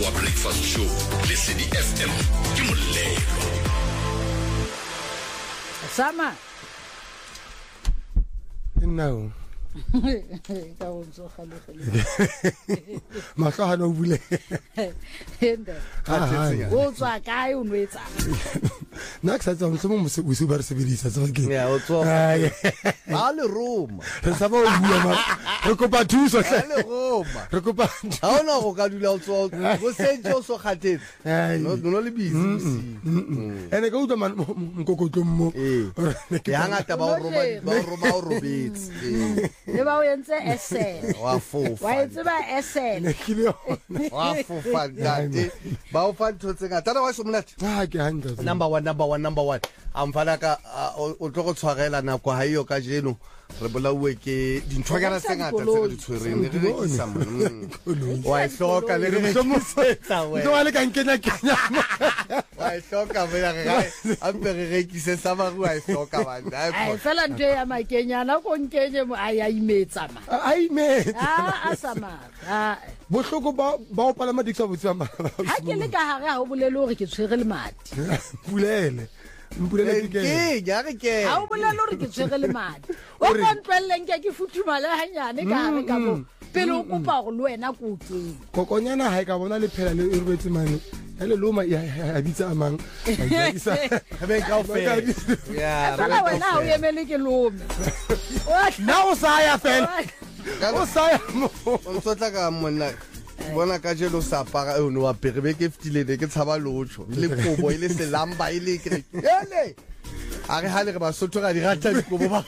wa breakfast show le Sedi FM ke molelo Sama no ka unso khale mahlo ha no bule hende o tswa kae o nwetsa na ka tsa motho mo se ba re sebedisa tsa ke ya o tswa ba le Roma re sa ba o bua ma re kopa thuso ba le Roma re kopa ha ona go ka dula o tswa go sentse o so khathetse no le busy ene ka utwa man mkokotlo mo ke hangata ba o robetse le ba o entse essay wa fofa wa entse ba essay wa fofa date ba o fa ntse nga tana wa somnat ke hanga number 1 amfana ka o tlo go tshwarela na kwa hayo ka jeno re bolauwe ke dintshwagana tse ngata tse di tshwereng re ke sama wa hloka le re mosetsa we ntwa le ka nkena wa hloka be ya ga ampe re ke se sama wa hloka bana ai fela ntwe ya makenyana ko nkenye mo ai imetsa ma ai me a sama bohloko ba o palama diksa botsama ha ke le ka hare ha o bolele hore ke tshwere le madi bulele mpulele ke ya ke ha o bolele hore ke tshwere le madi o kontlwelleng ke futhumale hanyane ka hare ka mo pele o kopa go le wena go tseng kokonyana ha e ka bona le phela le irwetse mane hele loma ya bitsa amang ya isa be ka ofela ya fela wena ha o emele ke lome na o sa ya fela o sa ya mo o tsotla ka monna bona ka jelo sa para o no apere be ke fitile ke tshaba lotsho le kobo ile se lamba ile ke hele a re hale re ba sotho ga di rata di kobo ba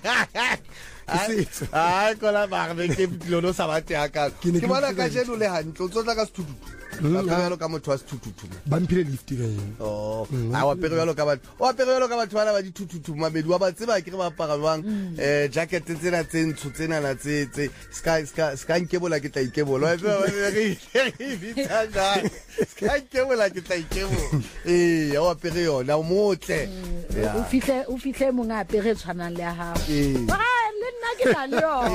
ai kola ba re ke fitile no sa bate aka ke bona ka jelo le hantlo tsotla ka sethutu ba ka motho wa sethutu ba mphile lift ka yena a wa pere yalo ka batho bana ba di thutu mabedi wa ba tseba ke re ba apara bang jacket tsena tse ntsho tsena na tse ska nkebola ke tla ikebola ska ke tla ikebola ya wa pere yona o motle o fihle mo ngapere tshwanang le ha le nna ke na le yo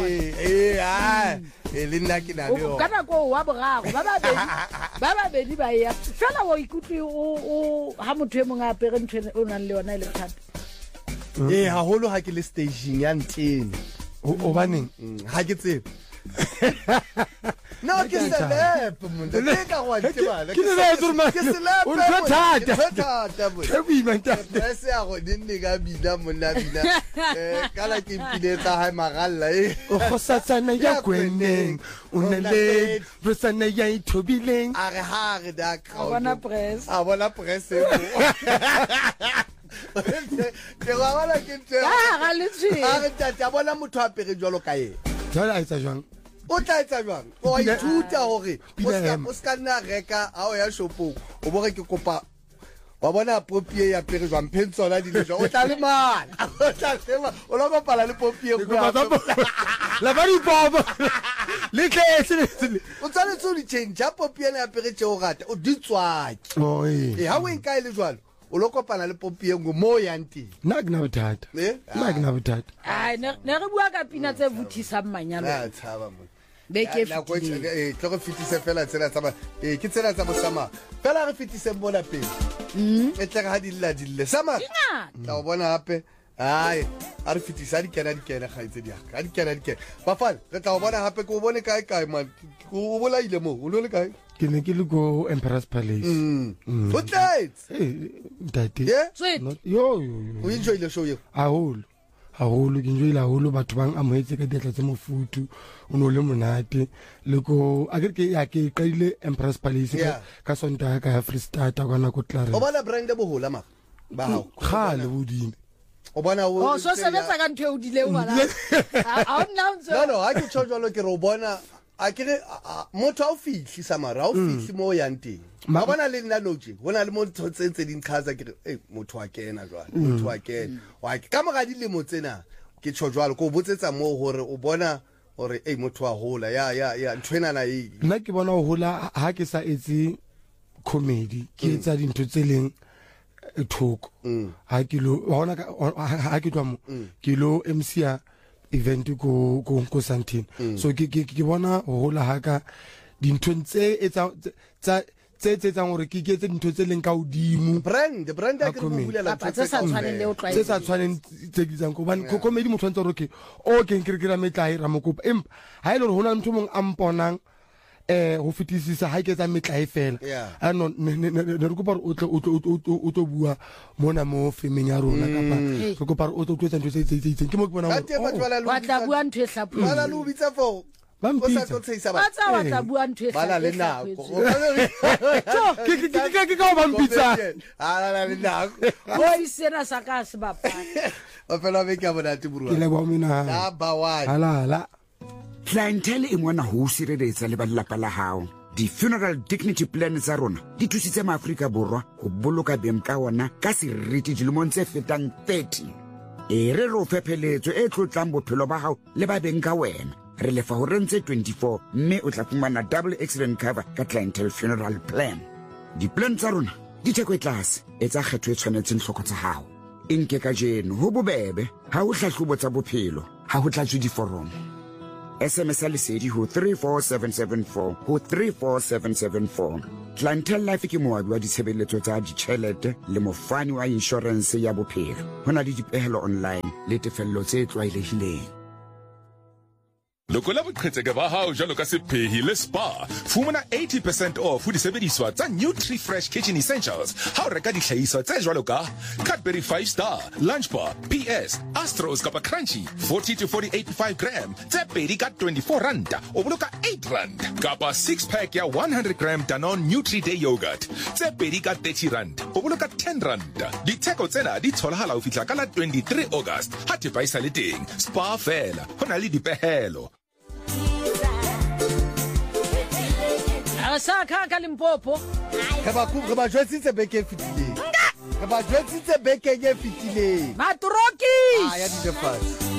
le nna ke na le yo kana ko wa borago ba babedi ba ya fela wo ikutli o ha motho e mong apere ntwe o nang le yona ile thata haholo ha ke le staging ya ntene o baneng ha ke tsebe no ke celeb munda ke ka wa tsebala ke celeb o thata ke bimanta se a go dinne ga bina monna bina kala ke mpile tsa ha magalla o khosatsana ya kweneng o ne le resana ya ithobileng a re ha re da a bona press ke wa wala ke tse ga le tshi a re tata bona motho a pere jwalo ka ye jwale a etsa jwang o tla etsa jwang o a ithuta hore o ska nna reka a o ya shopong o bore ke kopa wa bona popie ya pere jwang pentsona di le jwang o tla le mala o tla sema o lo bapala le popie la ba di bobo le tletse o tsale tso di change popie ya pere tse o rata o di tswaki ha o enka ile jwalo o lo kopana le popie ngo mo yanti na ke na bothata ai ne re bua ka pina tse vuthisa mmanyalo a tshaba mo be ke fitile tlo go fitise fela tsela tsa ke tsela tsa bosama fela re fitise bona pele e tla ga dille sama tla o bona hape ai a re fitisa di kena ga itse di aka di kena ba fa re tla o bona hape ko bone kae man o bola ile mo o lo le kae ke ne ke le go Emperor's Palace o tletse date yo o enjoy le show yo haholo ke enjoy haholo batho bang amohetse ka diatla tse mofutu o no le monate le ko a ke ya ke qaile Emperor's Palace ka Sontaga ka Free State kwana ko Clarence o bona brand bo hola ma ba hao khale bodimo o bona o so sebetsa ka ntwe o dile o bana a no ha ke tshojalo ke ro bona a kere motho a o fihli samara o fihli mo yanteng ba bona le nna noje bona le motho tsentse di nkhaza ke motho wa kena jwale motho wa kena wa ke ka mogadi le motsena ke tshojalo ko botsetsa mo hore o bona hore motho wa hola ya ntwena na nna ke bona o hola ha ke sa etse comedy ke etsa dintho tse leng thoko ha ke lo bona ha ke twa mo ke lo MC event ko Santini so ke bona ho hola ha ka dinthong tse etsang gore ke etse dintho tse leng ka godimo brand a ke mo bulela tse sa tshwaneng le o tlwaetse tse sa tshwaneng tse di tsang gobane comedy mo tshwantse gore ke ke re metlae ra mokopa empa ha ile gore hona motho mong a mponang go fetisisa ha ke tsa metlae fela ano ne re kopa o tlo bua mona mo femeng ya rona kapa re kopa o tlo tsa ntho tse itseng ke mo ke bona wa tla bua ntho e hlapile bala lo bitsa fo ba tla bua ntho e bala le nako ke ka ba mpitsa ala le nako o isena sa ka se bapala o fela be ke bona tiburwa ke le ba mina number 1 ala clientele e ngwana ho sireletsa le ba lelapa la hao. Di-funeral dignity plan tsa rona di thusitse maAfrika Borwa go boloka beng ka ona ka seriti dilemong tse fetang 30. E re ro fepheletso e tlotlang bophelo ba hao le ba beng ka wena. Re lefa ho rentse 24 mme o tla fumana double accident cover ka clientele funeral plan. Di-plan tsa rona di theko e tlase e tsa kgetho e tshwanetseng hloko tsa hao. Inke ka jeno ho bobebe ha o hlahlobo tsa bophelo ha ho tlatswe diforomo. SMS lesedi ho 34774 ho 34774. Clientele Life ke moabi wa ditshebeletso tsa ditjhelete le mofani wa insurance ya bophelo. Hona le dipehelo online le tefello tse tlwaelehileng. Loko la boqhetseke ba hao jalo ka sephehi le spa fumana 80% off ho disebediswa tsa Nutri-Fresh Kitchen Essentials ha o reka dihlahiswa tse jwalo ka Cadbury 5 Star, Lunch Bar, PS, Astros kapa Crunchy 40 to 48.5 gram tse pedi ka 24 rand o boloka 8 rand kapa 6 pack ya 100 gram Danone Nutri-Day yogurt tse pedi ka 30 rand o boloka 10 rand. Ditheko tsena di tholahala ho fihla ka la 23 August ha thepa e sa le teng. Spa fela hona le dipehelo. sa ka ka Limpopo re ba jwetsitse beke e fetileng re ba jwetsitse beke e fetileng Matroki ya di fast